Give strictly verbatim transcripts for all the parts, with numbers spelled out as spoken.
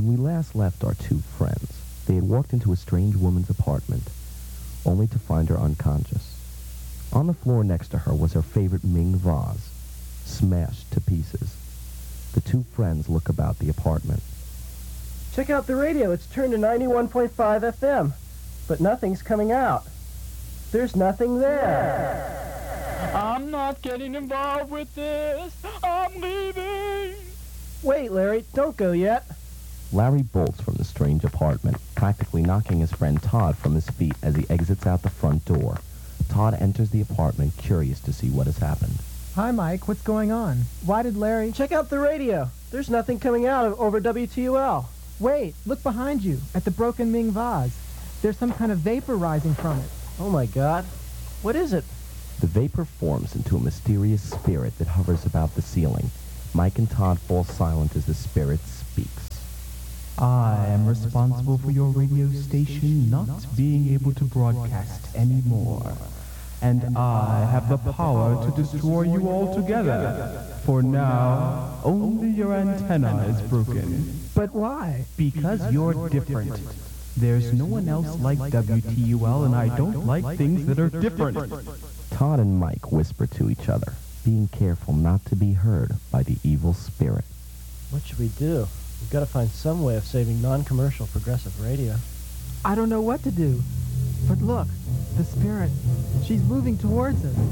we last left our two friends, they had walked into a strange woman's apartment, only to find her unconscious. On the floor next to her was her favorite Ming vase, smashed to pieces. The two friends look about the apartment. Check out the radio. It's turned to ninety-one point five F M, but nothing's coming out. There's nothing there. I'm not getting involved with this. I'm leaving. Wait, Larry, don't go yet. Larry bolts from the strange apartment, practically knocking his friend Todd from his feet as he exits out the front door. Todd enters the apartment, curious to see what has happened. Hi, Mike. What's going on? Why did Larry... Check out the radio. There's nothing coming out of over W T U L. Wait, look behind you, at the broken Ming vase. There's some kind of vapor rising from it. Oh, my God. What is it? The vapor forms into a mysterious spirit that hovers about the ceiling. Mike and Todd fall silent as the spirit speaks. I am responsible for your radio station not being able to broadcast anymore. And I have the power to destroy you altogether. For now, only your antenna is broken. But why? Because you're different. There's no one else like W T U L, and I don't like things that are different. Todd and Mike whisper to each other, being careful not to be heard by the evil spirit. What should we do? We've got to find some way of saving non-commercial progressive radio. I don't know what to do. But look, the spirit, she's moving towards us.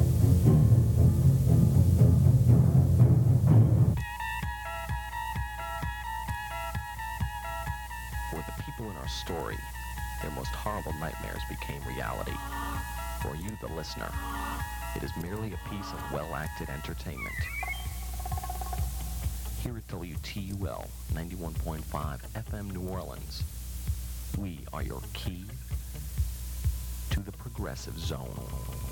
For the people in our story, their most horrible nightmares became reality. For you, the listener, it is merely a piece of well-acted entertainment. Here at W T U L ninety-one point five F M New Orleans, we are your key to the progressive zone.